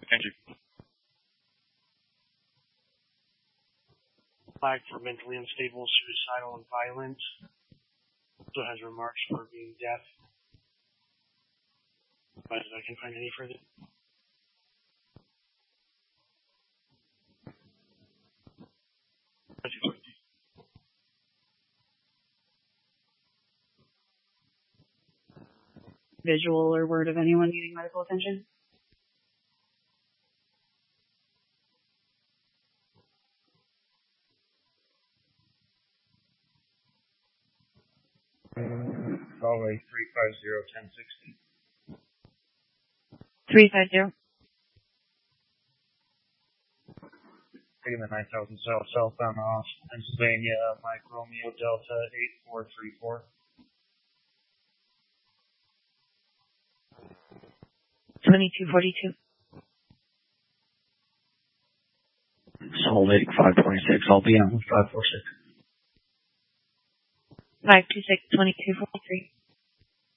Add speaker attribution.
Speaker 1: Thank you.
Speaker 2: Flagged for mentally unstable, suicidal, and violent. Also has remarks for being deaf. But I can find any further.
Speaker 3: Visual or word of anyone needing medical attention?
Speaker 4: Galway 350-1060.
Speaker 3: 350.
Speaker 4: Taking the 9000 southbound off Pennsylvania, Mike Romeo Delta 8434.
Speaker 3: 2242.
Speaker 5: Salt Lake 526. I'll be on 546.
Speaker 3: 526, 2243.